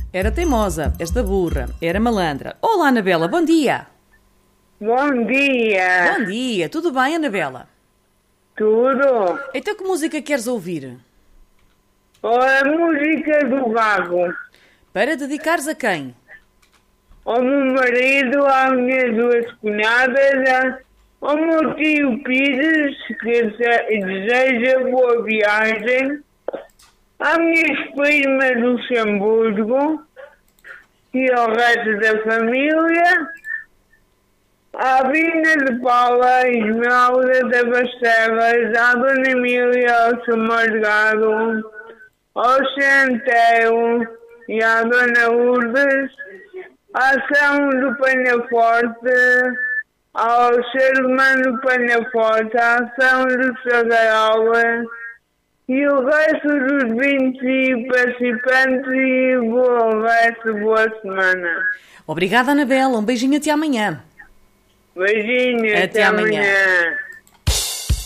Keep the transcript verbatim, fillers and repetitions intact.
Era teimosa, esta burra, era malandra. Olá, Anabela, bom dia. Bom dia. Bom dia, tudo bem, Anabela? Tudo. Então que música queres ouvir? A música do Gago. Para dedicares a quem? Ao meu marido, às minhas duas cunhadas, ao meu tio Pires, que deseja boa viagem, à minha prima do Luxemburgo e ao resto da família, à Vina de Paula, à Esmeralda da Bastelas, à Dona Emília, ao São Margado, ao Centeu e à Dona Lourdes, à São do Penaforte, ao Sermão do Penaforte, à São do Sagarola e o resto dos vinte participantes e o resto, boa semana. Obrigada, Anabela. Um beijinho até amanhã. Beijinho, Até até amanhã. amanhã.